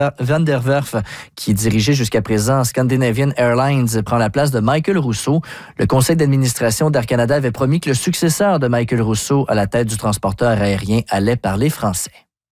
Van der Werf, qui dirigeait jusqu'à présent Scandinavian Airlines, prend la place de Michael Rousseau. Le conseil d'administration d'Air Canada avait promis que le successeur de Michael Rousseau à la tête du transporteur aérien allait parler français.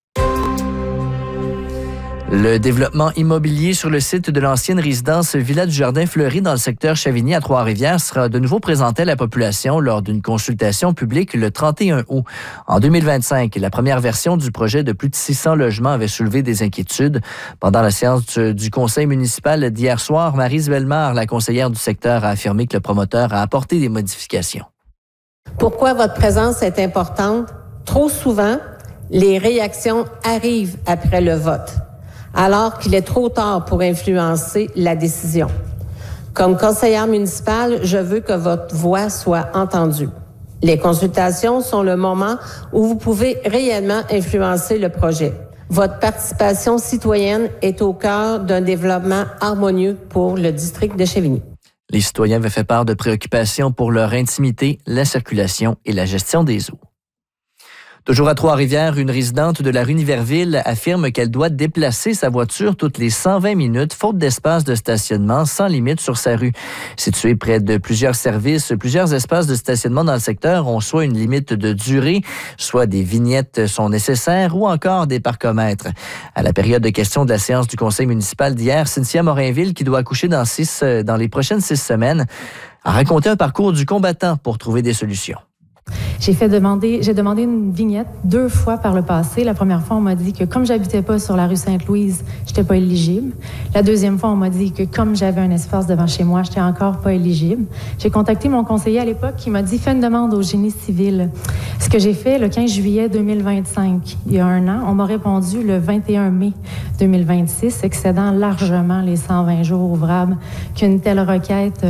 Le développement immobilier sur le site de l'ancienne résidence Villa du Jardin-Fleury dans le secteur Chavigny à Trois-Rivières sera de nouveau présenté à la population lors d'une consultation publique le 31 août. En 2025, la première version du projet de plus de 600 logements avait soulevé des inquiétudes. Pendant la séance du conseil municipal d'hier soir, Maryse Bellemare, la conseillère du secteur, a affirmé que le promoteur a apporté des modifications. Pourquoi votre présence est importante? Trop souvent, les réactions arrivent après le vote, alors qu'il est trop tard pour influencer la décision. Comme conseillère municipale, je veux que votre voix soit entendue. Les consultations sont le moment où vous pouvez réellement influencer le projet. Votre participation citoyenne est au cœur d'un développement harmonieux pour le district de Chavigny. Les citoyens avaient fait part de préoccupations pour leur intimité, la circulation et la gestion des eaux. Toujours à Trois-Rivières, une résidente de la rue Niverville affirme qu'elle doit déplacer sa voiture toutes les 120 minutes, faute d'espace de stationnement sans limite sur sa rue. Située près de plusieurs services, plusieurs espaces de stationnement dans le secteur ont soit une limite de durée, soit des vignettes sont nécessaires ou encore des parcomètres. À la période de questions de la séance du conseil municipal d'hier, Cynthia Morinville, qui doit accoucher dans les prochaines 6 semaines, a raconté un parcours du combattant pour trouver des solutions. J'ai demandé une vignette 2 fois par le passé. La première fois, on m'a dit que comme j'habitais pas sur la rue Sainte-Louise, j'étais pas éligible. La deuxième fois, on m'a dit que comme j'avais un espace devant chez moi, j'étais encore pas éligible. J'ai contacté mon conseiller à l'époque qui m'a dit « Fais une demande au génie civil ». Ce que j'ai fait le 15 juillet 2025, il y a 1 an, on m'a répondu le 21 mai 2026, excédant largement les 120 jours ouvrables qu'une telle requête,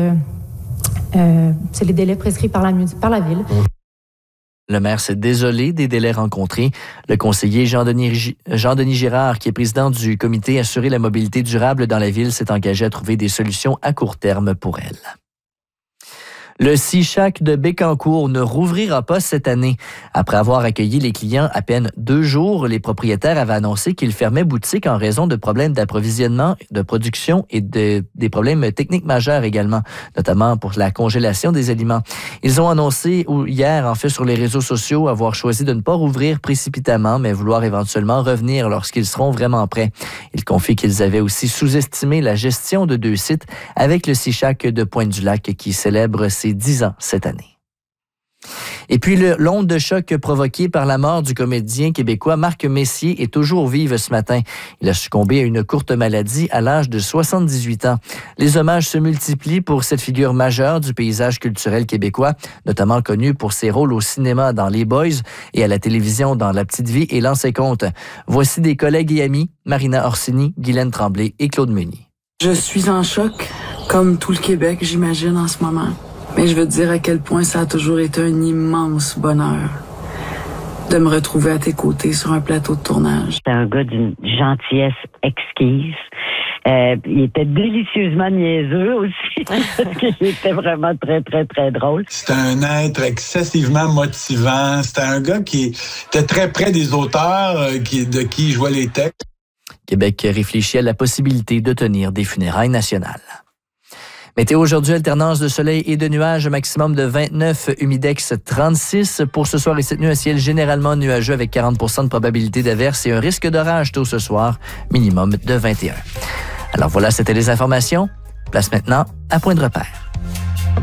c'est les délais prescrits par la ville. Le maire s'est désolé des délais rencontrés. Le conseiller Jean-Denis Girard, qui est président du comité Assurer la mobilité durable dans la ville, s'est engagé à trouver des solutions à court terme pour elle. Le Seashack de Bécancour ne rouvrira pas cette année. Après avoir accueilli les clients à peine 2 jours, les propriétaires avaient annoncé qu'ils fermaient boutique en raison de problèmes d'approvisionnement, de production et des problèmes techniques majeurs également, notamment pour la congélation des aliments. Ils ont annoncé hier, en fait, sur les réseaux sociaux, avoir choisi de ne pas rouvrir précipitamment, mais vouloir éventuellement revenir lorsqu'ils seront vraiment prêts. Ils confient qu'ils avaient aussi sous-estimé la gestion de 2 sites avec le Seashack de Pointe-du-Lac qui célèbre ses 10 ans cette année. Et puis, l'onde de choc provoquée par la mort du comédien québécois Marc Messier est toujours vive ce matin. Il a succombé à une courte maladie à l'âge de 78 ans. Les hommages se multiplient pour cette figure majeure du paysage culturel québécois, notamment connue pour ses rôles au cinéma dans Les Boys et à la télévision dans La Petite Vie et L'An 50. Voici des collègues et amis, Marina Orsini, Guylaine Tremblay et Claude Meunier. Je suis en choc, comme tout le Québec, j'imagine, en ce moment. Mais je veux te dire à quel point ça a toujours été un immense bonheur de me retrouver à tes côtés sur un plateau de tournage. C'est un gars d'une gentillesse exquise. Il était délicieusement niaiseux aussi, parce qu'il était vraiment très, très, très drôle. C'était un être excessivement motivant. C'était un gars qui était très près des auteurs, de qui il jouait les textes. Québec réfléchit à la possibilité de tenir des funérailles nationales. Météo aujourd'hui, alternance de soleil et de nuages, maximum de 29, humidex 36. Pour ce soir et cette nuit, un ciel généralement nuageux avec 40% de probabilité d'averse et un risque d'orage tôt ce soir, minimum de 21. Alors voilà, c'était les informations. Place maintenant à Point de repère.